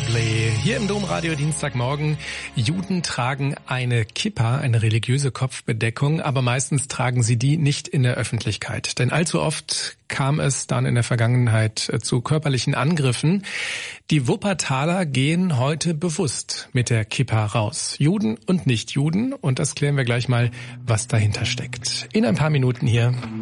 Bublé. Hier im Domradio Dienstagmorgen. Juden tragen eine Kippa, eine religiöse Kopfbedeckung, aber meistens tragen sie die nicht in der Öffentlichkeit. Denn allzu oft kam es dann in der Vergangenheit zu körperlichen Angriffen. Die Wuppertaler gehen heute bewusst mit der Kippa raus. Juden und Nichtjuden. Und das klären wir gleich mal, was dahinter steckt. In ein paar Minuten hier